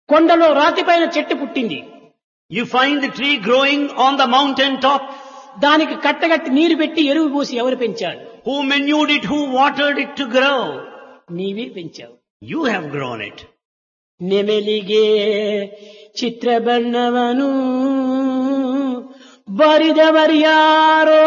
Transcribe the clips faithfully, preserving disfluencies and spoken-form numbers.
కొండలో రాతిపైన చెట్టు పుట్టింది. You find the tree growing on the mountain top. దానికి కట్టగట్టి నీరు పెట్టి ఎరువు పోసి ఎవరు పెంచారు? Who manured it? Who watered it to grow? నీవే పెంచావు. You have grown it. ನೆಮೆಲಿಗೆ ಚಿತ್ರಬಣ್ಣವನು ಬರಿದವರ್ಯಾರೋ.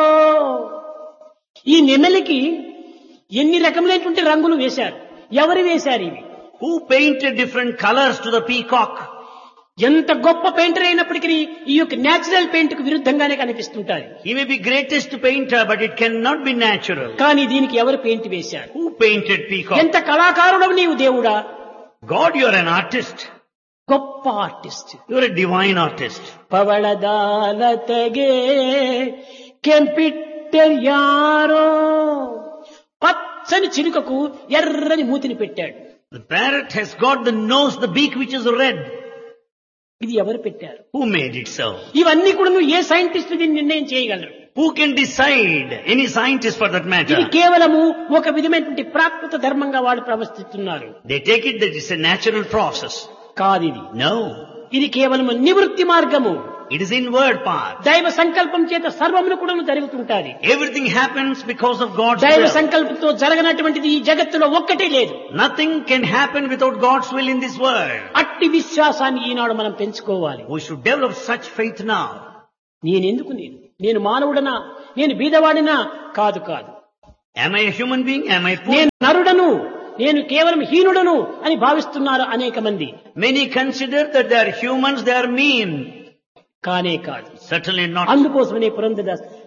ఈ నెమలికి ఎన్ని రకములైనటువంటి రంగులు వేశారు? ఎవరు వేశారు ఇవి? Who painted different colors to the peacock? ఎంత గొప్ప పెయింటర్ అయినప్పటికీ ఈ యొక్క నేచురల్ పెయింట్ కు విరుద్ధంగానే కనిపిస్తుంటారు. He may be greatest painter, but it cannot be natural. కానీ దీనికి ఎవరు పెయింట్ వేశారు? Who painted peacock? ఎంత కళాకారుడవు నీవు దేవుడా! God, you are an artist. గొప్ప artist. You are a divine artist. పవళదాలతగే కెంపిట్టర్యారో. పచ్చని చిలుకకు ఎర్రని మూతిని పెట్టాడు. The parrot has got the nose, the beak which is red. ఇది ఎవరు పెట్టారు? Who made it so? ఇవన్నీ కూడా నువ్వు ఏ సైంటిస్ట్ దీన్ని నిర్ణయం చేయగలరు? Who can decide? Any scientist for that ఇది matter. కేవలము ఒక విధమైనటువంటి ప్రాకృత ధర్మంగా వాళ్ళు ప్రవర్తిస్తున్నారు. They take it that it's a natural process. కాదు ఇది. No. ఇది కేవలము నివృత్తి మార్గము. It is inward path. దైవ సంకల్పం చేత సర్వమును కూడా జరుగుతుంటాది. Everything happens because of God's దైవ will. సంకల్పంతో జరగనటువంటిది ఈ జగత్తులో ఒక్కటే లేదు. Nothing can happen without God's will in this world. అట్టి విశ్వాసాన్ని ఈనాడు మనం పెంచుకోవాలి. We should develop such faith now. నేనెందుకు నేను నేను మానవుడనా? నేను బీదవాడినా? కాదు కాదు. Am I a human being? Am I poor? నేను నరుడను, నేను కేవలం హీనుడను అని భావిస్తున్నారు అనేక మంది. Many consider that they are humans, they are mean. కానే కాదు. Certainly not. అందుకోసమనే పురంధరదాస్